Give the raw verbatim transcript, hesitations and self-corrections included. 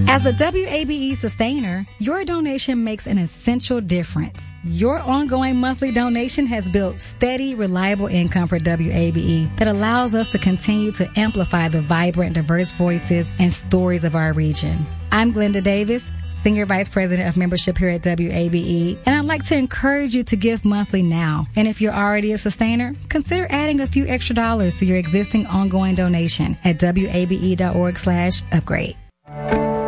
As a W A B E sustainer, your donation makes an essential difference. Your ongoing monthly donation has built steady, reliable income for W A B E that allows us to continue to amplify the vibrant, diverse voices and stories of our region. I'm Glenda Davis, Senior Vice President of Membership here at W A B E, and I'd like to encourage you to give monthly now. And if you're already a sustainer, consider adding a few extra dollars to your existing ongoing donation at W A B E dot org slash upgrade.